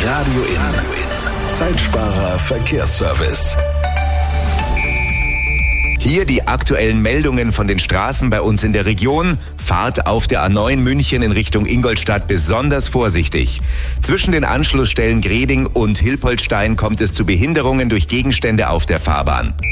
Radio In. Zeitsparer Verkehrsservice. Hier die aktuellen Meldungen von den Straßen bei uns in der Region. Fahrt auf der A9 München in Richtung Ingolstadt besonders vorsichtig. Zwischen den Anschlussstellen Greding und Hilpoltstein kommt es zu Behinderungen durch Gegenstände auf der Fahrbahn.